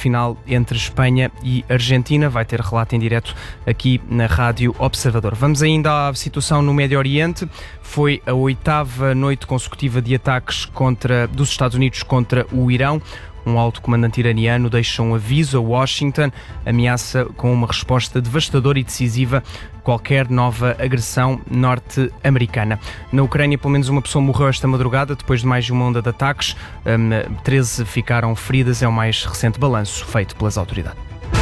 final entre Espanha e Argentina. Vai ter relato em direto aqui na Rádio Observador. Vamos ainda à situação no Médio Oriente. Foi a 8ª noite consecutiva de ataques dos Estados Unidos contra o Irão. Um alto comandante iraniano deixa um aviso a Washington, ameaça com uma resposta devastadora e decisiva qualquer nova agressão norte-americana. Na Ucrânia, pelo menos uma pessoa morreu esta madrugada depois de mais de uma onda de ataques. 13 ficaram feridas, é o mais recente balanço feito pelas autoridades.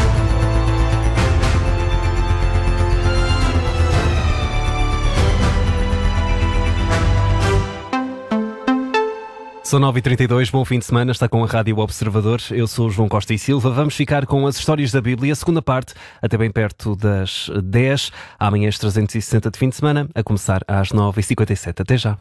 São 9h32, bom fim de semana, está com a Rádio Observador. Eu sou o João Costa e Silva. Vamos ficar com as histórias da Bíblia, a segunda parte, até bem perto das 10. Amanhã as 360 de fim de semana, a começar às 9h57. Até já.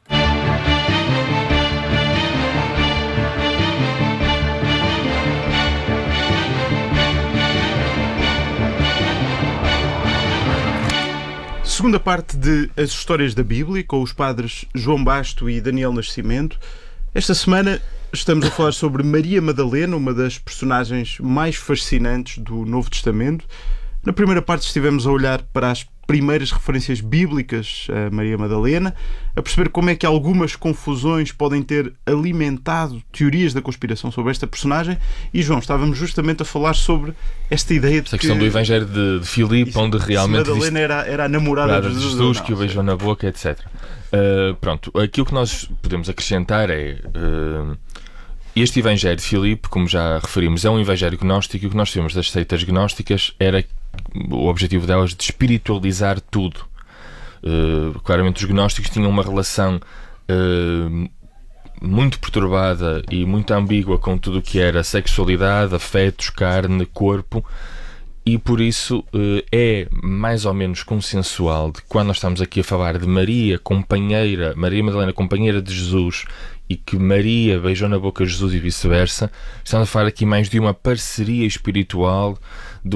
Segunda parte de As Histórias da Bíblia, com os padres João Basto e Daniel Nascimento. Esta semana estamos a falar sobre Maria Madalena, uma das personagens mais fascinantes do Novo Testamento. Na primeira parte estivemos a olhar para as primeiras referências bíblicas a Maria Madalena, a perceber como é que algumas confusões podem ter alimentado teorias da conspiração sobre esta personagem. E, João, estávamos justamente a falar sobre esta ideia de essa questão do Evangelho de Filipe, onde realmente Madalena era a namorada de Jesus, que o beijou na boca, etc. Pronto, aquilo que nós podemos acrescentar é este Evangelho de Filipe, como já referimos, é um Evangelho gnóstico, e o que nós temos das seitas gnósticas era o objetivo delas de espiritualizar tudo. Claramente os gnósticos tinham uma relação muito perturbada e muito ambígua com tudo o que era sexualidade, afetos, carne, corpo. E por isso é mais ou menos consensual de que quando nós estamos aqui a falar de Maria Madalena, companheira de Jesus, e que Maria beijou na boca de Jesus e vice-versa, estamos a falar aqui mais de uma parceria espiritual, de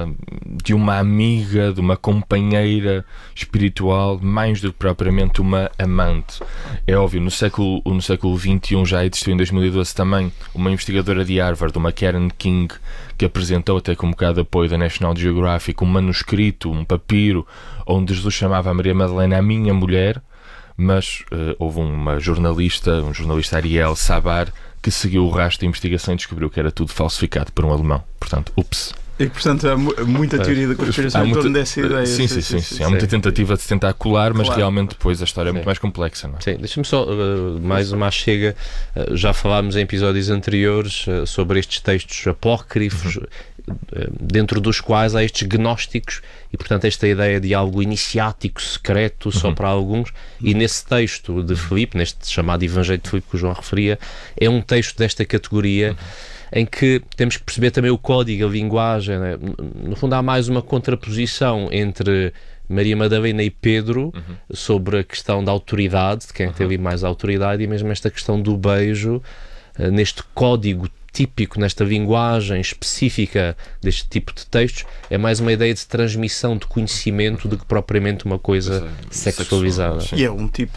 uma amiga, de uma companheira espiritual, mais do que propriamente uma amante. É óbvio, no século XXI já existiu em 2012 também uma investigadora de Harvard, uma Karen King, que apresentou até com um bocado de apoio da National Geographic um manuscrito, um papiro, onde Jesus chamava a Maria Madalena a minha mulher, mas houve um jornalista Ariel Sabar, que seguiu o rastro da investigação e descobriu que era tudo falsificado por um alemão. Portanto, ups. E, portanto, há muita teoria da conspiração em torno dessa ideia. Sim. Há muita tentativa de se tentar colar, mas realmente depois a história é muito mais complexa, não é? Sim, deixa-me só, mais uma chega. Já falámos em episódios anteriores sobre estes textos apócrifos, dentro dos quais há estes gnósticos, e portanto esta ideia de algo iniciático, secreto, só para alguns. E nesse texto de Filipe, neste chamado Evangelho de Filipe que o João referia, é um texto desta categoria, em que temos que perceber também o código, a linguagem, né? No fundo há mais uma contraposição entre Maria Madalena e Pedro sobre a questão da autoridade, de quem tem ali mais autoridade, e mesmo esta questão do beijo, neste código típico, nesta linguagem específica deste tipo de textos, é mais uma ideia de transmissão de conhecimento do que propriamente uma coisa sexualizada. E é um tipo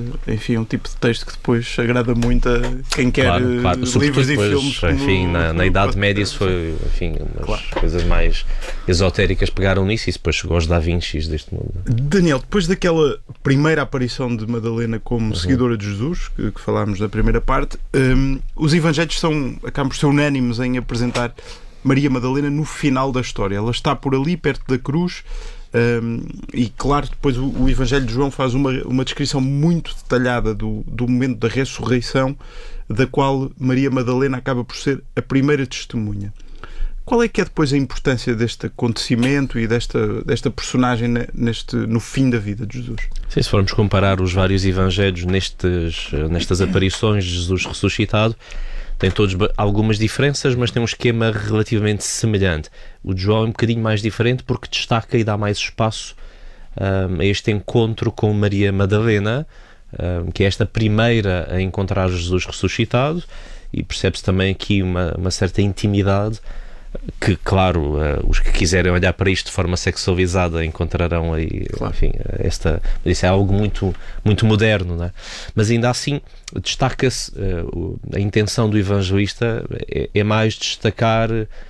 de texto que depois agrada muito a quem quer livros e filmes. Enfim, na Idade Média isso foi, umas coisas mais esotéricas pegaram nisso, e depois chegou aos Da Vincis deste mundo. Daniel, depois daquela primeira aparição de Madalena como seguidora de Jesus, que falámos da primeira parte, os evangelhos acabam por ser unânimes em apresentar Maria Madalena no final da história. Ela está por ali, perto da cruz, e claro, depois o Evangelho de João faz uma descrição muito detalhada do momento da ressurreição, da qual Maria Madalena acaba por ser a primeira testemunha. Qual é que é depois a importância deste acontecimento e desta personagem no fim da vida de Jesus? Sim, se formos comparar os vários evangelhos nestas aparições de Jesus ressuscitado, tem todos algumas diferenças, mas tem um esquema relativamente semelhante. O de João é um bocadinho mais diferente porque destaca e dá mais espaço a este encontro com Maria Madalena, que é esta primeira a encontrar Jesus ressuscitado, e percebe-se também aqui uma certa intimidade que, claro, os que quiserem olhar para isto de forma sexualizada encontrarão aí, claro. Enfim, isso é algo muito, muito moderno, não é? Mas ainda assim destaca-se, a intenção do evangelista é mais destacar